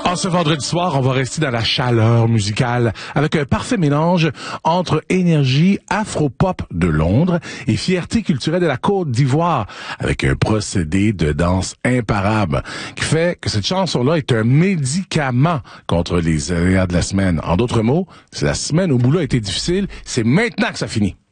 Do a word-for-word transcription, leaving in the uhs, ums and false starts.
En ce vendredi soir, on va rester dans la chaleur musicale avec un parfait mélange entre énergie afro-pop de Londres et fierté culturelle de la Côte d'Ivoire avec un procédé de danse imparable qui fait que cette chanson-là est un médicament contre les aléas de la semaine. En d'autres mots, si la semaine au boulot a été difficile, c'est maintenant que ça finit.